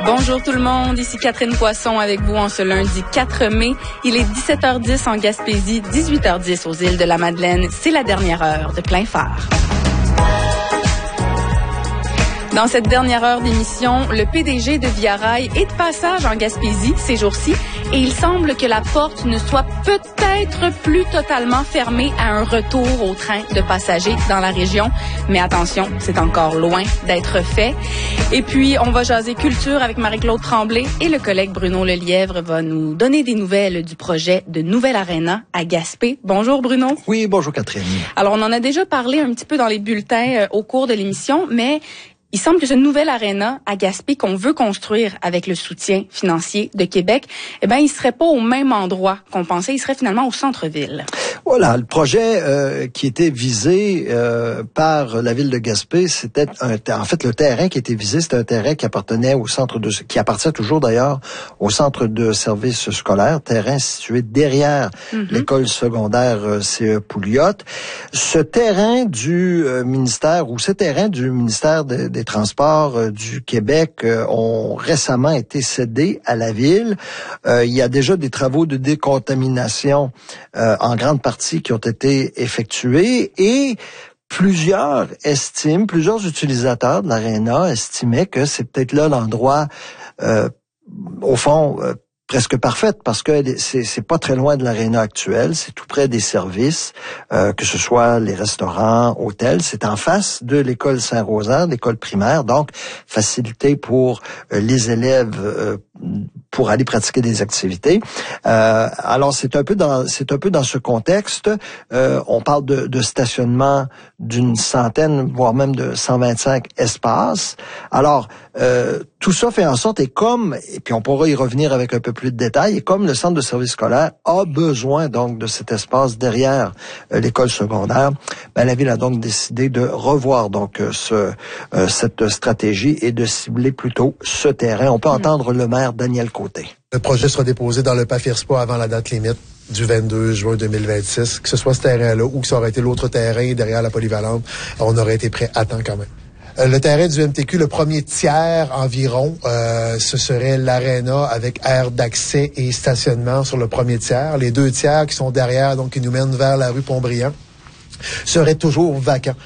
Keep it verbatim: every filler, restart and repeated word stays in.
Bonjour tout le monde, ici Catherine Poisson avec vous en ce lundi quatre mai. Il est dix-sept heures dix en Gaspésie, dix-huit heures dix aux îles de la Madeleine. C'est la dernière heure de Plein Phare. Dans cette dernière heure d'émission, le P D G de Via Rail est de passage en Gaspésie ces jours-ci et il semble que la porte ne soit peut-être plus totalement fermée à un retour au train de passagers dans la région. Mais attention, c'est encore loin d'être fait. Et puis, on va jaser culture avec Marie-Claude Tremblay et le collègue Bruno Lelièvre va nous donner des nouvelles du projet de Nouvelle Arena à Gaspé. Bonjour Bruno. Oui, bonjour Catherine. Alors, on en a déjà parlé un petit peu dans les bulletins euh, au cours de l'émission, mais il semble que ce nouvel aréna à Gaspé qu'on veut construire avec le soutien financier de Québec, eh ben, il serait pas au même endroit qu'on pensait. Il serait finalement au centre-ville. Voilà, le projet euh, qui était visé euh, par la ville de Gaspé, c'était un, en fait le terrain qui était visé, c'était un terrain qui appartenait au centre de, qui appartient toujours d'ailleurs au centre de services scolaires, terrain situé derrière mm-hmm. l'école secondaire euh, C E Pouliot. Ce terrain du euh, ministère ou ce terrain du ministère de, des Transports euh, du Québec euh, ont récemment été cédés à la ville. Euh, il y a déjà des travaux de décontamination euh, en grande partie qui ont été effectués et plusieurs estiment, plusieurs utilisateurs de l'aréna estimaient que c'est peut-être là l'endroit, euh, au fond, euh, presque parfaite parce que c'est, c'est pas très loin de l'aréna actuelle, c'est tout près des services, euh, que ce soit les restaurants, hôtels, c'est en face de l'école Saint-Rosan, l'école primaire, donc facilité pour euh, les élèves euh, pour aller pratiquer des activités. Euh, alors c'est un peu dans c'est un peu dans ce contexte. Euh, on parle de, de stationnement d'une centaine, voire même de cent vingt-cinq espaces. Alors euh, tout ça fait en sorte, et comme, et puis on pourra y revenir avec un peu plus de détails, et comme le centre de service scolaire a besoin donc de cet espace derrière euh, l'école secondaire, ben, la ville a donc décidé de revoir donc euh, ce euh, cette stratégie et de cibler plutôt ce terrain. On peut mmh. entendre le maire Daniel Côté. Le projet sera déposé dans le P A F I R S P A avant la date limite du vingt-deux juin deux mille vingt-six. Que ce soit ce terrain-là ou que ça aurait été l'autre terrain derrière la polyvalente, on aurait été prêt à temps quand même. Euh, le terrain du M T Q, le premier tiers environ, euh, ce serait l'aréna avec aire d'accès et stationnement sur le premier tiers. Les deux tiers qui sont derrière, donc qui nous mènent vers la rue Pont-Brillant, seraient toujours vacants.